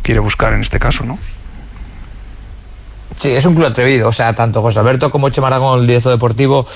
quiere buscar en este caso, ¿no? Sí, es un club atrevido, o sea, tanto José Alberto como Chema Aragón, el director deportivo,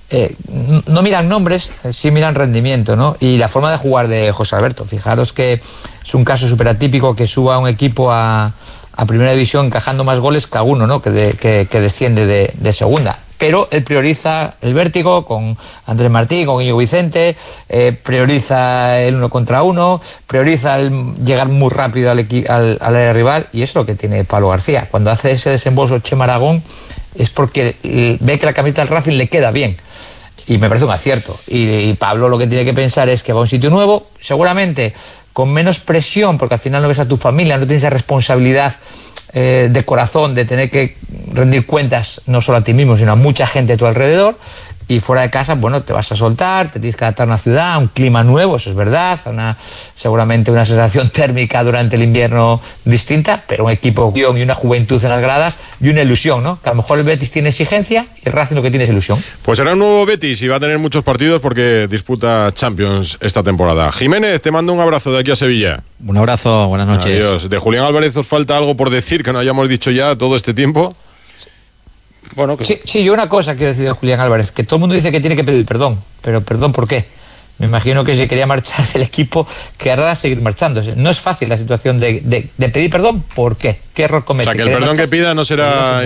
no miran nombres, sí miran rendimiento, ¿no? Y la forma de jugar de José Alberto. Fijaros que es un caso súper atípico que suba un equipo a primera división encajando más goles que alguno, ¿no? Que desciende de segunda. Pero él prioriza el vértigo con Andrés Martín, con Íñigo Vicente, prioriza el 1 contra 1, prioriza el llegar muy rápido al área rival, y eso es lo que tiene Pablo García. Cuando hace ese desembolso Chema Aragón es porque ve que la camiseta del Racing le queda bien, y me parece un acierto. Y Pablo lo que tiene que pensar es que va a un sitio nuevo, seguramente con menos presión, porque al final no ves a tu familia, no tienes esa responsabilidad de corazón, de tener que rendir cuentas no solo a ti mismo, sino a mucha gente a tu alrededor. Y fuera de casa, bueno, te vas a soltar, te tienes que adaptar a una ciudad, a un clima nuevo, eso es verdad, seguramente una sensación térmica durante el invierno distinta, pero un equipo y una juventud en las gradas y una ilusión, ¿no? Que a lo mejor el Betis tiene exigencia y el Racing lo que tiene es ilusión. Pues será un nuevo Betis y va a tener muchos partidos porque disputa Champions esta temporada. Jiménez, te mando un abrazo de aquí a Sevilla. Un abrazo, buenas noches. Adiós. ¿De Julián Álvarez os falta algo por decir que no hayamos dicho ya todo este tiempo? Bueno, sí, yo una cosa quiero decir de Julián Álvarez, que todo el mundo dice que tiene que pedir perdón, pero perdón, ¿por qué? Me imagino que si quería marchar del equipo, querrá seguir marchándose. No es fácil la situación de pedir perdón, ¿por qué? ¿Qué error comete? O sea, que el perdón que pida no será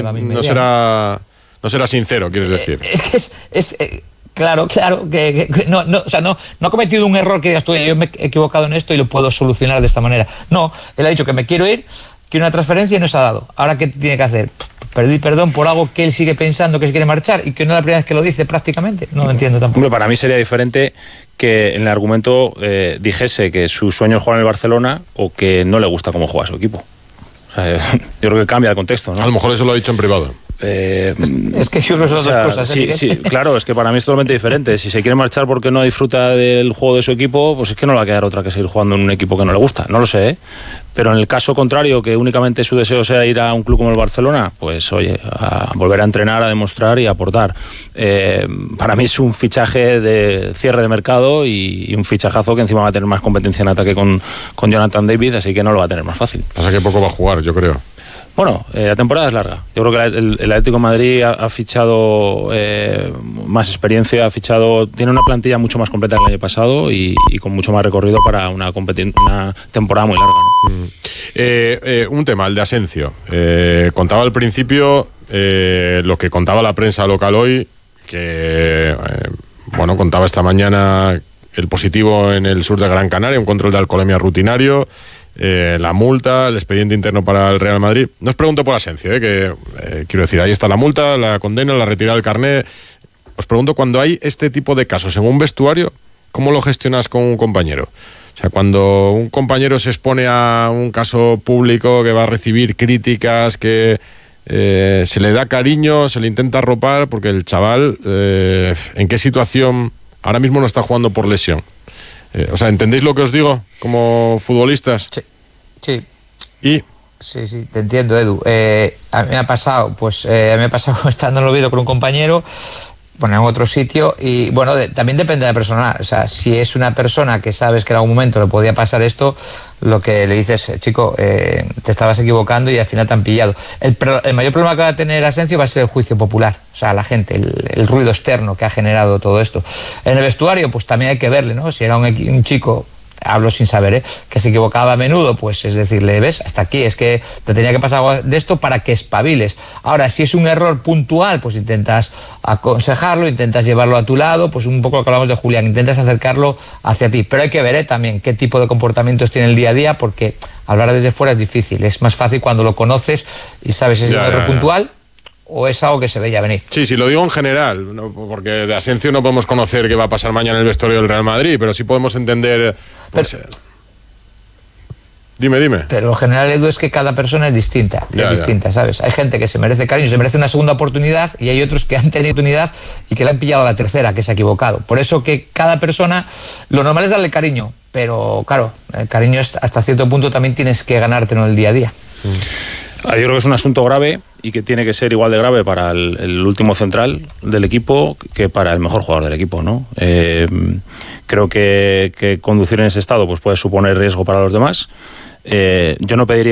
sincero, quieres decir. Claro, que no ha cometido un error que digas tú, yo me he equivocado en esto y lo puedo solucionar de esta manera. No, él ha dicho que me quiero ir, quiero una transferencia y no se ha dado. ¿Ahora qué tiene que hacer? Pedir perdón por algo que él sigue pensando que se quiere marchar y que no es la primera vez que lo dice prácticamente. No lo entiendo tampoco. Hombre, para mí sería diferente que en el argumento dijese que su sueño es jugar en el Barcelona o que no le gusta cómo juega su equipo. O sea, yo creo que cambia el contexto, ¿no? A lo mejor eso lo ha dicho en privado. Es que yo creo que son dos cosas. Sí, claro, es que para mí es totalmente diferente. Si se quiere marchar porque no disfruta del juego de su equipo, pues es que no le va a quedar otra que seguir jugando en un equipo que no le gusta. No lo sé, ¿eh? Pero en el caso contrario, que únicamente su deseo sea ir a un club como el Barcelona, pues oye, a volver a entrenar, a demostrar y a aportar. Para mí es un fichaje de cierre de mercado y un fichajazo que encima va a tener más competencia en ataque con Jonathan David, así que no lo va a tener más fácil. Pasa que poco va a jugar, yo creo. Bueno, la temporada es larga. Yo creo que el Atlético de Madrid ha fichado más experiencia, tiene una plantilla mucho más completa que el año pasado y con mucho más recorrido para una temporada muy larga, ¿no? Un tema, el de Asencio. Contaba al principio lo que contaba la prensa local hoy, que contaba esta mañana el positivo en el sur de Gran Canaria, un control de alcoholemia rutinario. La multa, el expediente interno para el Real Madrid. No os pregunto por Asencio, quiero decir, ahí está la multa, la condena, la retirada del carné. Os pregunto, cuando hay este tipo de casos en un vestuario, ¿cómo lo gestionas con un compañero? O sea, cuando un compañero se expone a un caso público que va a recibir críticas, que se le da cariño, se le intenta arropar, porque el chaval, ¿en qué situación ahora mismo no está jugando por lesión? ¿Entendéis lo que os digo como futbolistas? Sí. ¿Y? Sí, te entiendo, Edu. A mí me ha pasado, estando en el Oviedo con un compañero, en otro sitio, y también depende de la persona. O sea, si es una persona que sabes que en algún momento le podía pasar esto, lo que le dices, chico, te estabas equivocando y al final te han pillado. El mayor problema que va a tener Asencio va a ser el juicio popular, o sea, la gente, el ruido externo que ha generado todo esto. En el vestuario, pues también hay que verle, ¿no? Si era un chico, hablo sin saber, que se equivocaba a menudo, pues es decirle, ves, hasta aquí, es que te tenía que pasar algo de esto para que espabiles. Ahora, si es un error puntual, pues intentas aconsejarlo, intentas llevarlo a tu lado, pues un poco lo que hablamos de Julián, intentas acercarlo hacia ti. Pero hay que ver también qué tipo de comportamientos tiene el día a día, porque hablar desde fuera es difícil. Es más fácil cuando lo conoces y sabes si es un error puntual o es algo que se veía venir. Sí, lo digo en general, ¿no? Porque de Asencio no podemos conocer qué va a pasar mañana en el vestuario del Real Madrid, pero sí podemos entender... Dime. Pero lo general, Edu, es que cada persona es distinta, ¿sabes? Hay gente que se merece cariño, se merece una segunda oportunidad, y hay otros que han tenido oportunidad y que le han pillado a la tercera, que se ha equivocado. Por eso que cada persona, lo normal es darle cariño, pero claro, el cariño hasta cierto punto también tienes que ganártelo en el día a día. Yo creo que es un asunto grave y que tiene que ser igual de grave para el último central del equipo que para el mejor jugador del equipo, ¿no? Creo que conducir en ese estado pues puede suponer riesgo para los demás. Yo no pediría